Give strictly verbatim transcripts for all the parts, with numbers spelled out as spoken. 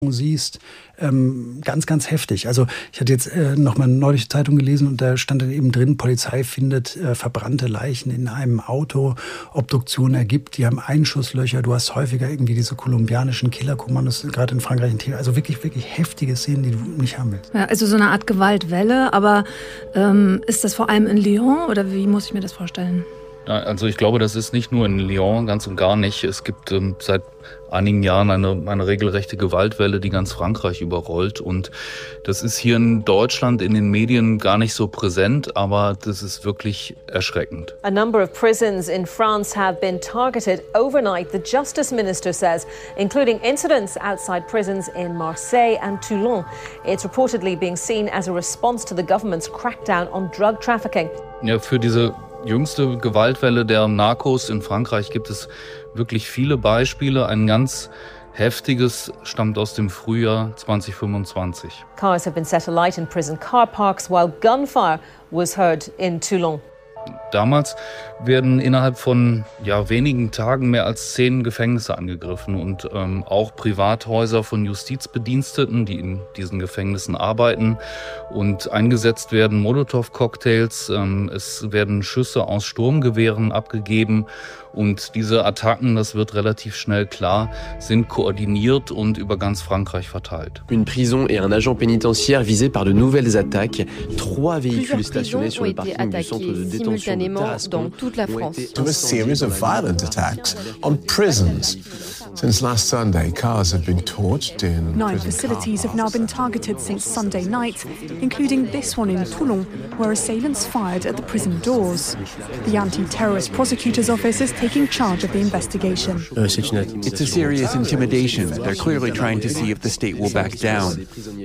siehst, ähm, ganz, ganz heftig. Also ich hatte jetzt äh, noch mal eine neuliche Zeitung gelesen und da stand dann eben drin, Polizei findet äh, verbrannte Leichen in einem Auto, Obduktion ergibt, die haben Einschusslöcher, du hast häufiger irgendwie diese kolumbianischen Killerkommandos, gerade in Frankreich ein Thema. Also wirklich, wirklich heftige Szenen, die du nicht haben willst. Ja, also so eine Art Gewaltwelle, aber ähm, ist das vor allem in Lyon oder wie muss ich mir das vorstellen? Also ich glaube, das ist nicht nur in Lyon, ganz und gar nicht. Es gibt ähm, seit einigen Jahren eine, eine regelrechte Gewaltwelle, die ganz Frankreich überrollt. Und das ist hier in Deutschland in den Medien gar nicht so präsent, aber das ist wirklich erschreckend. A number of prisons in France have been targeted overnight, the Justice Minister says, including incidents outside prisons in Marseille and Toulon. It's reportedly being seen as a response to the government's crackdown on drug trafficking. Ja, für diese jüngste Gewaltwelle der Narcos in Frankreich gibt es wirklich viele Beispiele. Ein ganz heftiges stammt aus dem Frühjahr zwanzig fünfundzwanzig. Cars have been set alight in prison car parks while gunfire was heard in Toulon. Damals werden innerhalb von ja, wenigen Tagen mehr als zehn Gefängnisse angegriffen und ähm, auch Privathäuser von Justizbediensteten, die in diesen Gefängnissen arbeiten. Und eingesetzt werden Molotow-Cocktails, ähm, es werden Schüsse aus Sturmgewehren abgegeben. Und diese Attacken, das wird relativ schnell klar, sind koordiniert und über ganz Frankreich verteilt. Une prison et un agent pénitentiaire visés par de nouvelles attaques. Trois véhicules stationnés sur le parking du centre de détention de Tarascon ont été to a series of violent attacks on prisons. Since last Sunday, cars have been torched in Nine facilities have now been targeted since Sunday night, including this one in Toulon, where assailants fired at the prison doors. The Anti-Terrorist Prosecutor's Office is taking charge of the investigation. It's a serious intimidation. They're clearly trying to see if the state will back down.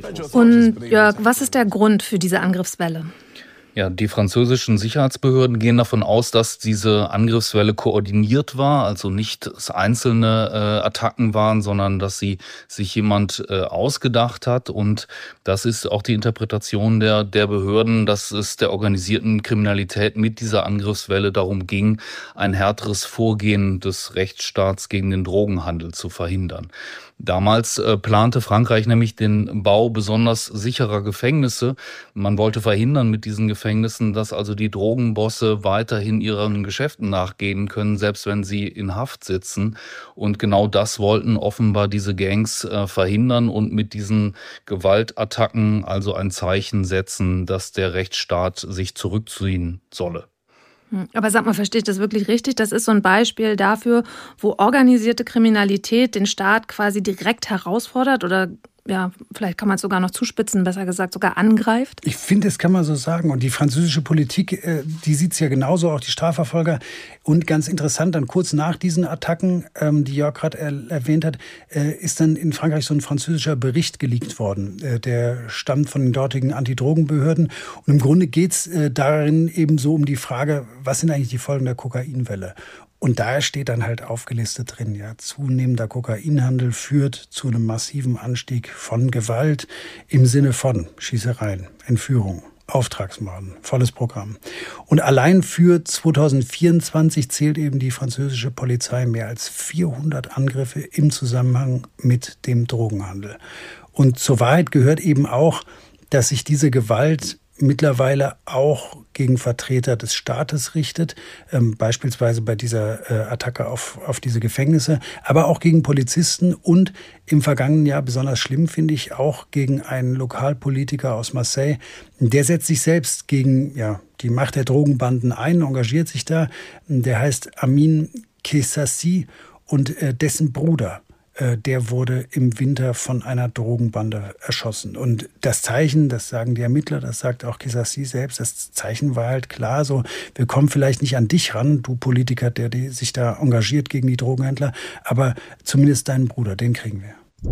Und Jörg, was ist der Grund für diese Angriffswelle? Ja, die französischen Sicherheitsbehörden gehen davon aus, dass diese Angriffswelle koordiniert war, also nicht einzelne äh, Attacken waren, sondern dass sie sich jemand äh, ausgedacht hat. Und das ist auch die Interpretation der, der Behörden, dass es der organisierten Kriminalität mit dieser Angriffswelle darum ging, ein härteres Vorgehen des Rechtsstaats gegen den Drogenhandel zu verhindern. Damals äh, plante Frankreich nämlich den Bau besonders sicherer Gefängnisse. Man wollte verhindern mit diesen Gefängnissen, dass also die Drogenbosse weiterhin ihren Geschäften nachgehen können, selbst wenn sie in Haft sitzen. Und genau das wollten offenbar diese Gangs äh, verhindern und mit diesen Gewaltattacken also ein Zeichen setzen, dass der Rechtsstaat sich zurückziehen solle. Aber sag mal, verstehe ich das wirklich richtig? Das ist so ein Beispiel dafür, wo organisierte Kriminalität den Staat quasi direkt herausfordert oder ja, vielleicht kann man es sogar noch zuspitzen, besser gesagt sogar angreift? Ich finde, das kann man so sagen. Und die französische Politik, die sieht es ja genauso, auch die Strafverfolger. Und ganz interessant, dann kurz nach diesen Attacken, die Jörg gerade erwähnt hat, ist dann in Frankreich so ein französischer Bericht geleakt worden. Der stammt von den dortigen Antidrogenbehörden. Und im Grunde geht es darin eben so um die Frage, was sind eigentlich die Folgen der Kokainwelle? Und da steht dann halt aufgelistet drin, ja, zunehmender Kokainhandel führt zu einem massiven Anstieg von Gewalt im Sinne von Schießereien, Entführungen, Auftragsmorden, volles Programm. Und allein für zwanzig vierundzwanzig zählt eben die französische Polizei mehr als vierhundert Angriffe im Zusammenhang mit dem Drogenhandel. Und zur Wahrheit gehört eben auch, dass sich diese Gewalt mittlerweile auch gegen Vertreter des Staates richtet, ähm, beispielsweise bei dieser äh, Attacke auf, auf diese Gefängnisse, aber auch gegen Polizisten und im vergangenen Jahr besonders schlimm, finde ich, auch gegen einen Lokalpolitiker aus Marseille. Der setzt sich selbst gegen ja, die Macht der Drogenbanden ein, engagiert sich da. Der heißt Amin Kessassi und äh, dessen Bruder, der wurde im Winter von einer Drogenbande erschossen. Und das Zeichen, das sagen die Ermittler, das sagt auch Kessassi selbst, das Zeichen war halt klar, so, wir kommen vielleicht nicht an dich ran, du Politiker, der sich da engagiert gegen die Drogenhändler, aber zumindest deinen Bruder, den kriegen wir.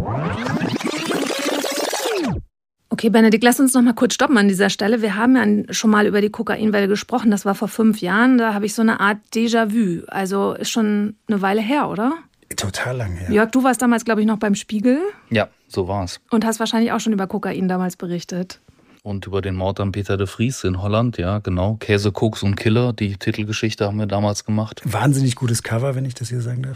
Okay, Benedikt, lass uns noch mal kurz stoppen an dieser Stelle. Wir haben ja schon mal über die Kokainwelle gesprochen, das war vor fünf Jahren, da habe ich so eine Art Déjà-vu, also ist schon eine Weile her, oder? Total lang her. Jörg, du warst damals, glaube ich, noch beim Spiegel. Ja, so war's. Und hast wahrscheinlich auch schon über Kokain damals berichtet. Und über den Mord an Peter de Vries in Holland, ja, genau. Käse, Koks und Killer, die Titelgeschichte haben wir damals gemacht. Wahnsinnig gutes Cover, wenn ich das hier sagen darf.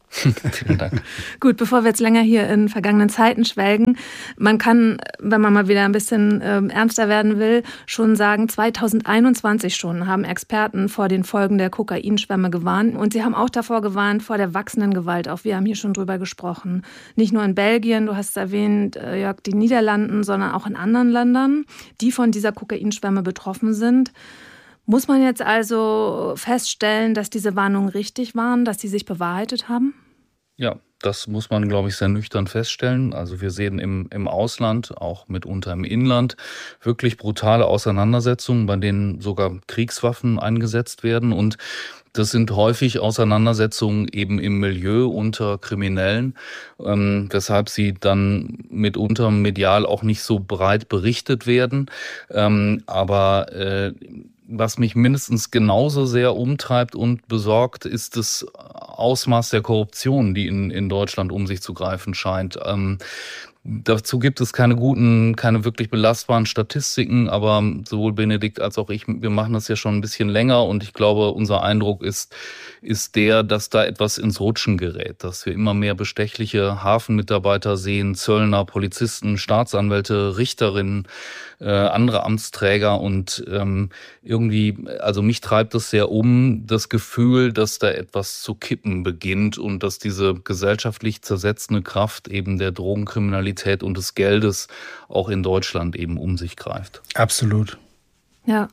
Vielen Dank. Gut, bevor wir jetzt länger hier in vergangenen Zeiten schwelgen, man kann, wenn man mal wieder ein bisschen äh, ernster werden will, schon sagen, zweitausendeinundzwanzig schon haben Experten vor den Folgen der Kokainschwemme gewarnt. Und sie haben auch davor gewarnt, vor der wachsenden Gewalt. Auch wir haben hier schon drüber gesprochen. Nicht nur in Belgien, du hast es erwähnt, äh, Jörg, die Niederlanden, sondern auch in anderen Ländern, die von dieser Kokainschwemme betroffen sind. Muss man jetzt also feststellen, dass diese Warnungen richtig waren, dass sie sich bewahrheitet haben? Ja, das muss man, glaube ich, sehr nüchtern feststellen. Also wir sehen im, im Ausland, auch mitunter im Inland, wirklich brutale Auseinandersetzungen, bei denen sogar Kriegswaffen eingesetzt werden. Und das sind häufig Auseinandersetzungen eben im Milieu unter Kriminellen, ähm, weshalb sie dann mitunter medial auch nicht so breit berichtet werden. Ähm, aber äh, was mich mindestens genauso sehr umtreibt und besorgt, ist das Ausmaß der Korruption, die in, in Deutschland um sich zu greifen scheint. Ähm, dazu gibt es keine guten, keine wirklich belastbaren Statistiken, aber sowohl Benedikt als auch ich, wir machen das ja schon ein bisschen länger und ich glaube, unser Eindruck ist, ist der, dass da etwas ins Rutschen gerät, dass wir immer mehr bestechliche Hafenmitarbeiter sehen, Zöllner, Polizisten, Staatsanwälte, Richterinnen, äh, andere Amtsträger und ähm, irgendwie, also mich treibt es sehr um, das Gefühl, dass da etwas zu kippen beginnt und dass diese gesellschaftlich zersetzende Kraft eben der Drogenkriminalität und des Geldes auch in Deutschland eben um sich greift. Absolut. Ja.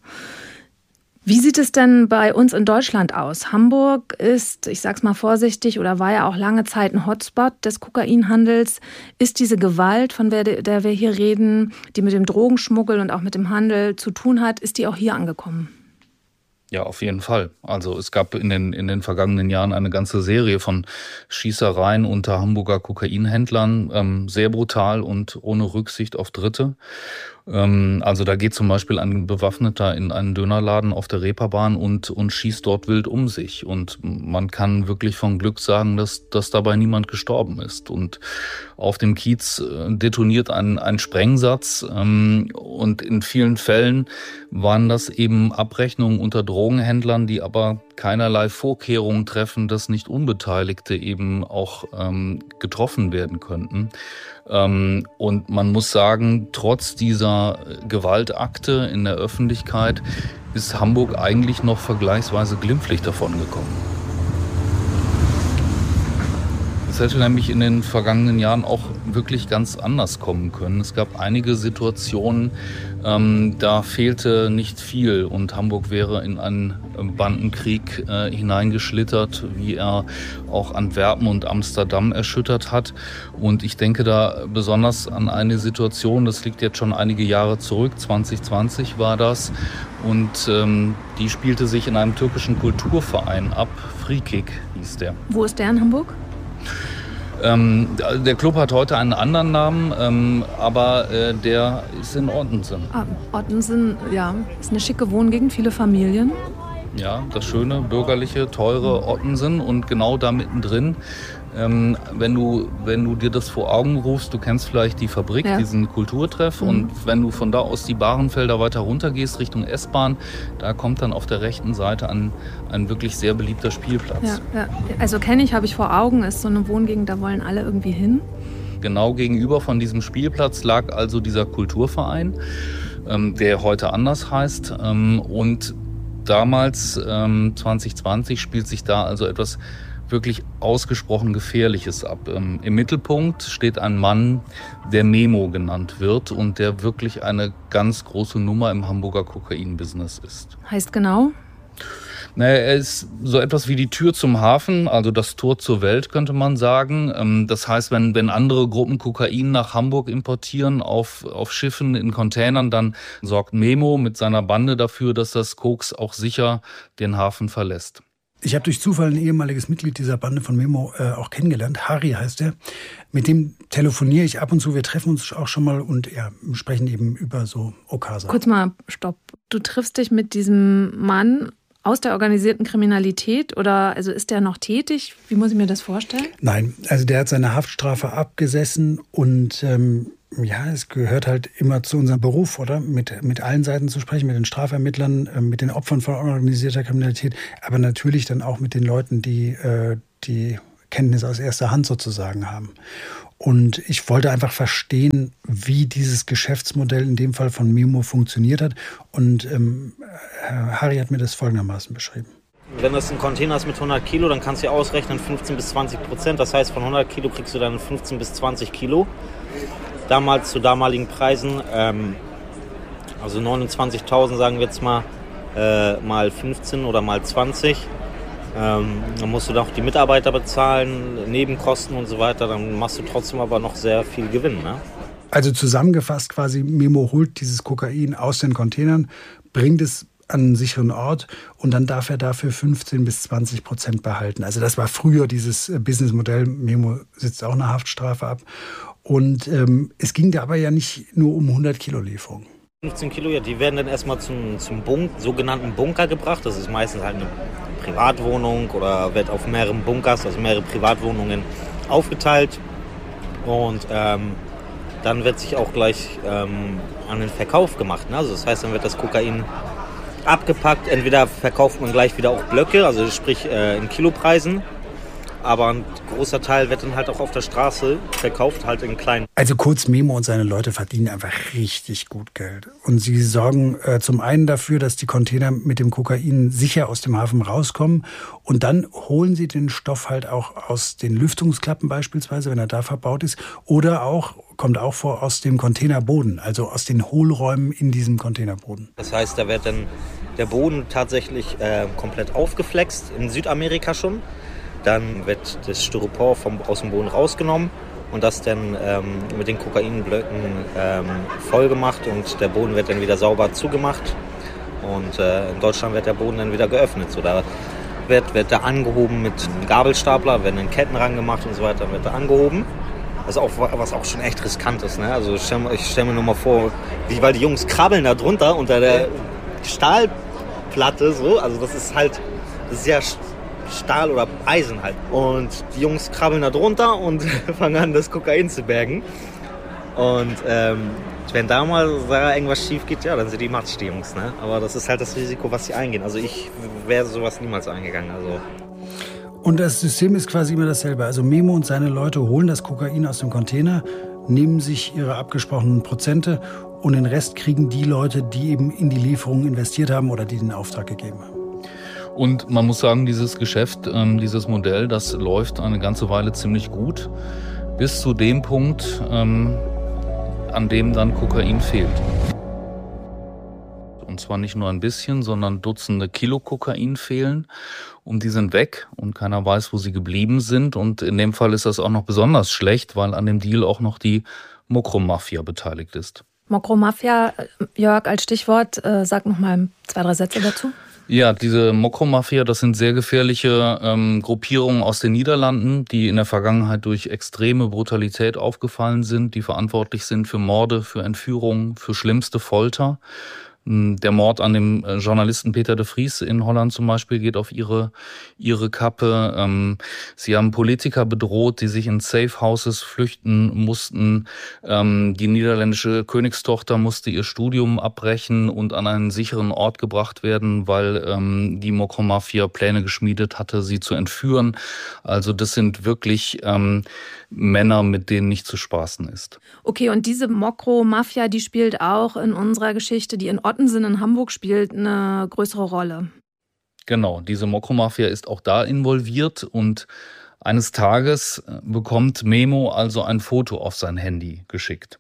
Wie sieht es denn bei uns in Deutschland aus? Hamburg ist, ich sag's mal vorsichtig, oder war ja auch lange Zeit ein Hotspot des Kokainhandels. Ist diese Gewalt, von der, der wir hier reden, die mit dem Drogenschmuggel und auch mit dem Handel zu tun hat, ist die auch hier angekommen? Ja, auf jeden Fall. Also es gab in den, in den vergangenen Jahren eine ganze Serie von Schießereien unter Hamburger Kokainhändlern, ähm, sehr brutal und ohne Rücksicht auf Dritte. Ähm, also da geht zum Beispiel ein Bewaffneter in einen Dönerladen auf der Reeperbahn und, und schießt dort wild um sich. Und man kann wirklich von Glück sagen, dass, dass dabei niemand gestorben ist. Und auf dem Kiez detoniert ein, ein Sprengsatz. Ähm, und in vielen Fällen waren das eben Abrechnungen unter Drogenhändlern, die aber keinerlei Vorkehrungen treffen, dass nicht Unbeteiligte eben auch ähm, getroffen werden könnten. Ähm, und man muss sagen, trotz dieser Gewaltakte in der Öffentlichkeit ist Hamburg eigentlich noch vergleichsweise glimpflich davongekommen. Es hätte nämlich in den vergangenen Jahren auch wirklich ganz anders kommen können. Es gab einige Situationen, ähm, da fehlte nicht viel und Hamburg wäre in einen Bandenkrieg äh, hineingeschlittert, wie er auch Antwerpen und Amsterdam erschüttert hat. Und ich denke da besonders an eine Situation, das liegt jetzt schon einige Jahre zurück, zwanzig zwanzig war das. Und ähm, die spielte sich in einem türkischen Kulturverein ab, Frikik hieß der. Wo ist der in Hamburg? Ähm, der Club hat heute einen anderen Namen, ähm, aber äh, der ist in Ottensen. Ah, Ottensen, ja, ist eine schicke Wohngegend, viele Familien. Ja, das schöne, bürgerliche, teure Ottensen und genau da mittendrin. Ähm, wenn du, wenn du dir das vor Augen rufst, du kennst vielleicht die Fabrik, ja. diesen Kulturtreff mhm. und wenn du von da aus die Bahrenfelder weiter runter gehst Richtung S-Bahn, da kommt dann auf der rechten Seite ein, ein wirklich sehr beliebter Spielplatz. Ja, ja. Also kenne ich, habe ich vor Augen, ist so eine Wohngegend, da wollen alle irgendwie hin. Genau gegenüber von diesem Spielplatz lag also dieser Kulturverein, ähm, der heute anders heißt ähm, und damals, ähm, zwanzig zwanzig, spielt sich da also etwas wirklich ausgesprochen Gefährliches ab. Ähm, Im Mittelpunkt steht ein Mann, der Memo genannt wird und der wirklich eine ganz große Nummer im Hamburger Kokain-Business ist. Heißt genau? Naja, er ist so etwas wie die Tür zum Hafen, also das Tor zur Welt, könnte man sagen. Das heißt, wenn, wenn andere Gruppen Kokain nach Hamburg importieren auf, auf Schiffen, in Containern, dann sorgt Memo mit seiner Bande dafür, dass das Koks auch sicher den Hafen verlässt. Ich habe durch Zufall ein ehemaliges Mitglied dieser Bande von Memo äh, auch kennengelernt. Harry heißt er. Mit dem telefoniere ich ab und zu. Wir treffen uns auch schon mal und ja, sprechen eben über so Okasa. Kurz mal, stopp. Du triffst dich mit diesem Mann aus der organisierten Kriminalität oder also ist der noch tätig? Wie muss ich mir das vorstellen? Nein, also der hat seine Haftstrafe abgesessen und ähm, ja, es gehört halt immer zu unserem Beruf, oder? Mit, mit allen Seiten zu sprechen, mit den Strafvermittlern, äh, mit den Opfern von organisierter Kriminalität, aber natürlich dann auch mit den Leuten, die, äh, die Kenntnis aus erster Hand sozusagen haben. Und ich wollte einfach verstehen, wie dieses Geschäftsmodell in dem Fall von Memo funktioniert hat. Und ähm, Harry hat mir das folgendermaßen beschrieben. Wenn das ein Container ist mit hundert Kilo, dann kannst du ja ausrechnen fünfzehn bis zwanzig Prozent. Das heißt, von hundert Kilo kriegst du dann fünfzehn bis zwanzig Kilo. Damals zu damaligen Preisen, ähm, also neunundzwanzigtausend sagen wir jetzt mal, äh, mal fünfzehn oder mal zwanzig. Ähm, dann musst du noch die Mitarbeiter bezahlen, Nebenkosten und so weiter. Dann machst du trotzdem aber noch sehr viel Gewinn, ne? Also zusammengefasst quasi, Memo holt dieses Kokain aus den Containern, bringt es an einen sicheren Ort und dann darf er dafür fünfzehn bis zwanzig Prozent behalten. Also das war früher dieses Businessmodell. Memo sitzt auch eine Haftstrafe ab. Und ähm, es ging da aber ja nicht nur um hundert Kilo Lieferungen. fünfzehn Kilo, ja, die werden dann erstmal zum, zum Bunk, sogenannten Bunker gebracht. Das ist meistens halt eine Privatwohnung oder wird auf mehreren Bunkers, also mehrere Privatwohnungen aufgeteilt. Und ähm, dann wird sich auch gleich ähm, an den Verkauf gemacht. Ne? Also das heißt, dann wird das Kokain abgepackt. Entweder verkauft man gleich wieder auch Blöcke, also sprich äh, in Kilopreisen. Aber ein großer Teil wird dann halt auch auf der Straße verkauft, halt in kleinen. Also kurz, Memo und seine Leute verdienen einfach richtig gut Geld. Und sie sorgen äh, zum einen dafür, dass die Container mit dem Kokain sicher aus dem Hafen rauskommen. Und dann holen sie den Stoff halt auch aus den Lüftungsklappen beispielsweise, wenn er da verbaut ist. Oder auch, kommt auch vor, aus dem Containerboden, also aus den Hohlräumen in diesem Containerboden. Das heißt, da wird dann der Boden tatsächlich äh, komplett aufgeflext, in Südamerika schon. Dann wird das Styropor vom, aus dem Boden rausgenommen und das dann ähm, mit den Kokainblöcken ähm, voll gemacht und der Boden wird dann wieder sauber zugemacht und äh, in Deutschland wird der Boden dann wieder geöffnet. So, da wird, wird da angehoben mit einem Gabelstapler, werden dann Ketten rangemacht und so weiter, wird da angehoben. Das ist auch, was auch schon echt riskant ist. Ne? Also ich stelle stell mir nur mal vor, wie, weil die Jungs krabbeln da drunter unter der Stahlplatte, so, also das ist halt, das ist ja Stahl oder Eisen halt. Und die Jungs krabbeln da drunter und fangen an, das Kokain zu bergen. Und ähm, wenn da mal irgendwas schief geht, ja, dann sind die Matsch, die Jungs. Ne? Aber das ist halt das Risiko, was sie eingehen. Also ich wäre sowas niemals eingegangen. Also. Und das System ist quasi immer dasselbe. Also Memo und seine Leute holen das Kokain aus dem Container, nehmen sich ihre abgesprochenen Prozente und den Rest kriegen die Leute, die eben in die Lieferung investiert haben oder die den Auftrag gegeben haben. Und man muss sagen, dieses Geschäft, ähm, dieses Modell, das läuft eine ganze Weile ziemlich gut, bis zu dem Punkt, ähm, an dem dann Kokain fehlt. Und zwar nicht nur ein bisschen, sondern Dutzende Kilo Kokain fehlen und die sind weg und keiner weiß, wo sie geblieben sind. Und in dem Fall ist das auch noch besonders schlecht, weil an dem Deal auch noch die Mokro-Mafia beteiligt ist. Mokro-Mafia, Jörg, als Stichwort, äh, sag noch mal zwei, drei Sätze dazu. Ja, diese Mokro-Mafia, das sind sehr gefährliche ähm, Gruppierungen aus den Niederlanden, die in der Vergangenheit durch extreme Brutalität aufgefallen sind, die verantwortlich sind für Morde, für Entführungen, für schlimmste Folter. Der Mord an dem Journalisten Peter de Vries in Holland zum Beispiel geht auf ihre ihre Kappe. Sie haben Politiker bedroht, die sich in Safe Houses flüchten mussten. Die niederländische Königstochter musste ihr Studium abbrechen und an einen sicheren Ort gebracht werden, weil die Mokro-Mafia Pläne geschmiedet hatte, sie zu entführen. Also das sind wirklich ähm, Männer, mit denen nicht zu spaßen ist. Okay, und diese Mokro-Mafia, die spielt auch in unserer Geschichte, die in Ottensen in Hamburg spielt, eine größere Rolle. Genau, diese Mokro-Mafia ist auch da involviert und eines Tages bekommt Memo also ein Foto auf sein Handy geschickt.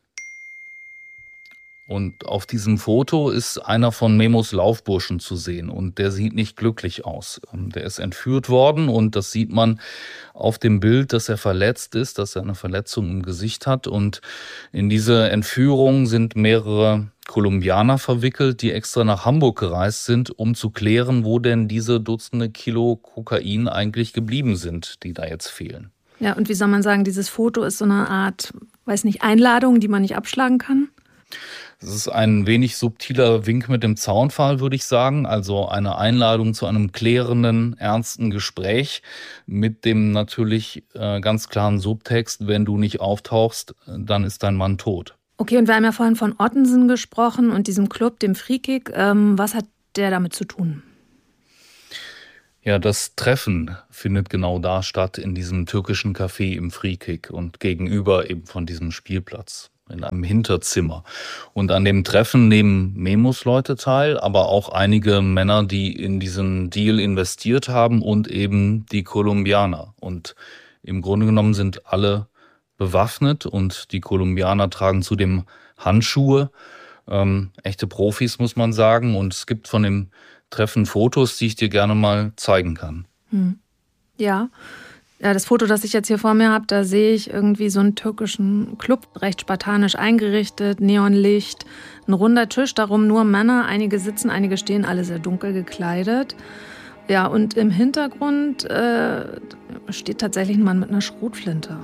Und auf diesem Foto ist einer von Memos Laufburschen zu sehen und der sieht nicht glücklich aus. Der ist entführt worden und das sieht man auf dem Bild, dass er verletzt ist, dass er eine Verletzung im Gesicht hat. Und in diese Entführung sind mehrere Kolumbianer verwickelt, die extra nach Hamburg gereist sind, um zu klären, wo denn diese Dutzende Kilo Kokain eigentlich geblieben sind, die da jetzt fehlen. Ja, und wie soll man sagen, dieses Foto ist so eine Art, weiß nicht, Einladung, die man nicht abschlagen kann? Das ist ein wenig subtiler Wink mit dem Zaunpfahl, würde ich sagen. Also eine Einladung zu einem klärenden, ernsten Gespräch mit dem natürlich äh, ganz klaren Subtext, wenn du nicht auftauchst, dann ist dein Mann tot. Okay, und wir haben ja vorhin von Ottensen gesprochen und diesem Club, dem Free Kick. Ähm, was hat der damit zu tun? Ja, das Treffen findet genau da statt, in diesem türkischen Café im Freekick und gegenüber eben von diesem Spielplatz, in einem Hinterzimmer. Und an dem Treffen nehmen Memos Leute teil, aber auch einige Männer, die in diesen Deal investiert haben und eben die Kolumbianer. Und im Grunde genommen sind alle bewaffnet und die Kolumbianer tragen zudem Handschuhe. Ähm, echte Profis, muss man sagen. Und es gibt von dem Treffen Fotos, die ich dir gerne mal zeigen kann. Hm. Ja. Ja, das Foto, das ich jetzt hier vor mir habe, da sehe ich irgendwie so einen türkischen Club, recht spartanisch eingerichtet, Neonlicht, ein runder Tisch, darum nur Männer, einige sitzen, einige stehen, alle sehr dunkel gekleidet. Ja, und im Hintergrund äh, steht tatsächlich ein Mann mit einer Schrotflinte.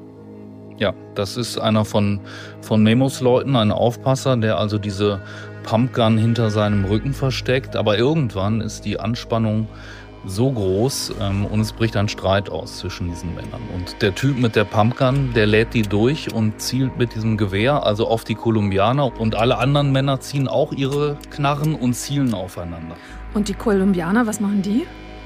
Ja, das ist einer von, von Memos Leuten, ein Aufpasser, der also diese Pumpgun hinter seinem Rücken versteckt. Aber irgendwann ist die Anspannung so groß ähm, und es bricht ein Streit aus zwischen diesen Männern. Und der Typ mit der Pumpgun, der lädt die durch und zielt mit diesem Gewehr also auf die Kolumbianer. Und alle anderen Männer ziehen auch ihre Knarren und zielen aufeinander. Und die Kolumbianer, was machen die?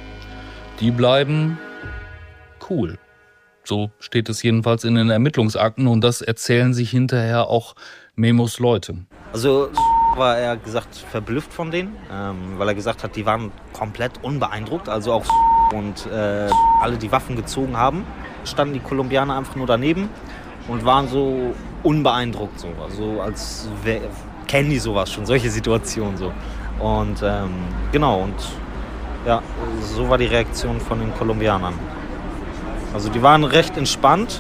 Die bleiben cool. So steht es jedenfalls in den Ermittlungsakten und das erzählen sich hinterher auch Memos Leute. Also war er gesagt verblüfft von denen, ähm, weil er gesagt hat, die waren komplett unbeeindruckt, also auch und äh, alle die Waffen gezogen haben, standen die Kolumbianer einfach nur daneben und waren so unbeeindruckt, so also als wär, kennen die sowas schon, solche Situationen so und ähm, genau und ja, so war die Reaktion von den Kolumbianern. Also die waren recht entspannt,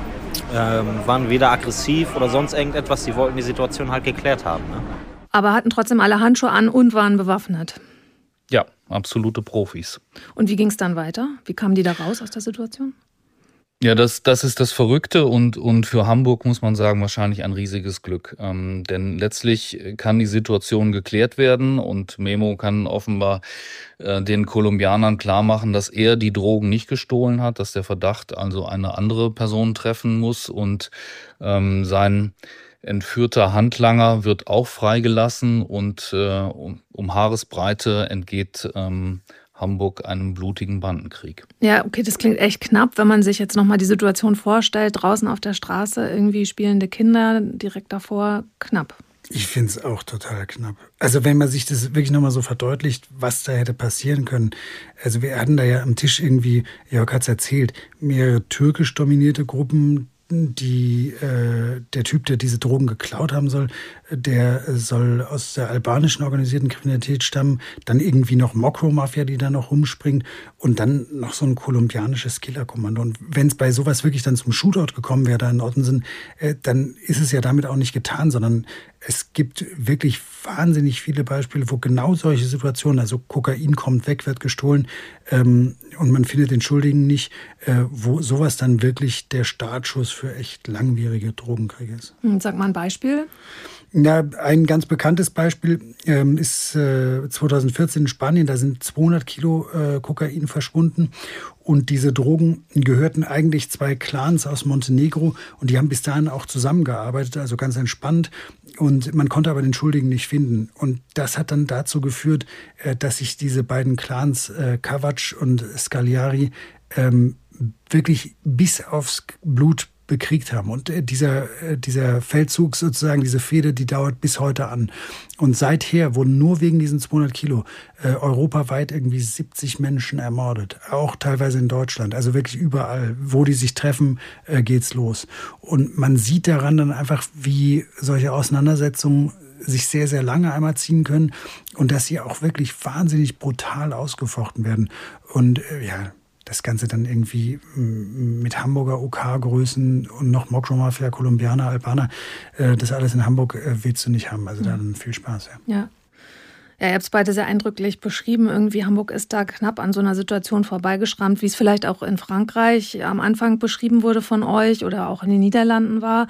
ähm, waren weder aggressiv oder sonst irgendetwas, die wollten die Situation halt geklärt haben. Ne? Aber hatten trotzdem alle Handschuhe an und waren bewaffnet. Ja, absolute Profis. Und wie ging es dann weiter? Wie kamen die da raus aus der Situation? Ja, das, das ist das Verrückte und, und für Hamburg muss man sagen, wahrscheinlich ein riesiges Glück. Ähm, denn letztlich kann die Situation geklärt werden und Memo kann offenbar äh, den Kolumbianern klar machen, dass er die Drogen nicht gestohlen hat, dass der Verdacht also eine andere Person treffen muss und ähm, sein entführter Handlanger wird auch freigelassen und äh, um, um Haaresbreite entgeht ähm, Hamburg einem blutigen Bandenkrieg. Ja, okay, das klingt echt knapp, wenn man sich jetzt nochmal die Situation vorstellt, draußen auf der Straße, irgendwie spielende Kinder, direkt davor, knapp. Ich finde es auch total knapp. Also wenn man sich das wirklich nochmal so verdeutlicht, was da hätte passieren können. Also wir hatten da ja am Tisch irgendwie, Jörg hat es erzählt, mehrere türkisch dominierte Gruppen, die äh, der Typ, der diese Drogen geklaut haben soll, der soll aus der albanischen organisierten Kriminalität stammen, dann irgendwie noch Mokro-Mafia, die da noch rumspringt und dann noch so ein kolumbianisches Killerkommando. Und wenn es bei sowas wirklich dann zum Shootout gekommen wäre da in Ottensen, äh, dann ist es ja damit auch nicht getan, sondern es gibt wirklich wahnsinnig viele Beispiele, wo genau solche Situationen, also Kokain kommt weg, wird gestohlen ähm, und man findet den Schuldigen nicht, äh, wo sowas dann wirklich der Startschuss für echt langwierige Drogenkriege ist. Sag mal ein Beispiel. Ja, ein ganz bekanntes Beispiel ähm, ist äh, zweitausendvierzehn in Spanien. Da sind zweihundert Kilo äh, Kokain verschwunden. Und diese Drogen gehörten eigentlich zwei Clans aus Montenegro. Und die haben bis dahin auch zusammengearbeitet, also ganz entspannt. Und man konnte aber den Schuldigen nicht finden. Und das hat dann dazu geführt, äh, dass sich diese beiden Clans, äh, Kavac und Scagliari, ähm, wirklich bis aufs Blut bekriegt haben. Und äh, dieser, äh, dieser Feldzug sozusagen, diese Fehde, die dauert bis heute an. Und seither wurden nur wegen diesen zweihundert Kilo äh, europaweit irgendwie siebzig Menschen ermordet. Auch teilweise in Deutschland. Also wirklich überall, wo die sich treffen, äh, geht's los. Und man sieht daran dann einfach, wie solche Auseinandersetzungen sich sehr, sehr lange einmal ziehen können und dass sie auch wirklich wahnsinnig brutal ausgefochten werden. Und äh, ja, das Ganze dann irgendwie mit Hamburger O K-Größen und noch Mokro-Mafia, Kolumbianer, Albaner, das alles in Hamburg willst du nicht haben. Also dann viel Spaß. Ja, ja. Ja, ihr habt es beide sehr eindrücklich beschrieben. Irgendwie Hamburg ist da knapp an so einer Situation vorbeigeschrammt, wie es vielleicht auch in Frankreich am Anfang beschrieben wurde von euch oder auch in den Niederlanden war.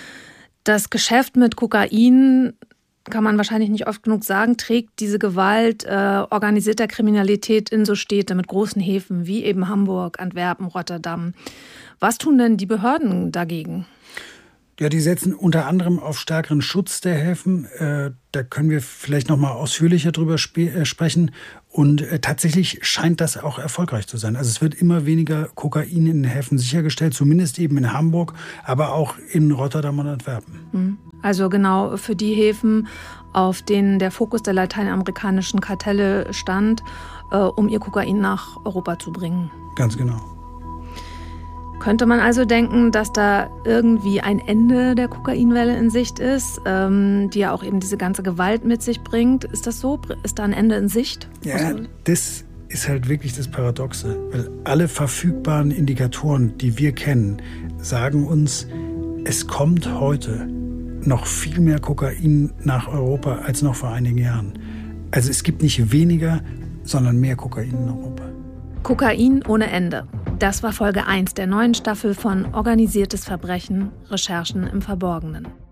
Das Geschäft mit Kokain, kann man wahrscheinlich nicht oft genug sagen, trägt diese Gewalt äh, organisierter Kriminalität in so Städte mit großen Häfen wie eben Hamburg, Antwerpen, Rotterdam. Was tun denn die Behörden dagegen? Ja, die setzen unter anderem auf stärkeren Schutz der Häfen. Äh, da können wir vielleicht noch mal ausführlicher drüber sp- äh, sprechen. Und äh, tatsächlich scheint das auch erfolgreich zu sein. Also es wird immer weniger Kokain in den Häfen sichergestellt, zumindest eben in Hamburg, aber auch in Rotterdam und Antwerpen. Also genau für die Häfen, auf denen der Fokus der lateinamerikanischen Kartelle stand, äh, um ihr Kokain nach Europa zu bringen. Ganz genau. Könnte man also denken, dass da irgendwie ein Ende der Kokainwelle in Sicht ist, ähm, die ja auch eben diese ganze Gewalt mit sich bringt? Ist das so? Ist da ein Ende in Sicht? Ja, das ist halt wirklich das Paradoxe. Weil alle verfügbaren Indikatoren, die wir kennen, sagen uns, es kommt heute noch viel mehr Kokain nach Europa als noch vor einigen Jahren. Also es gibt nicht weniger, sondern mehr Kokain in Europa. Kokain ohne Ende. Das war Folge eins der neuen Staffel von Organisiertes Verbrechen – Recherchen im Verborgenen.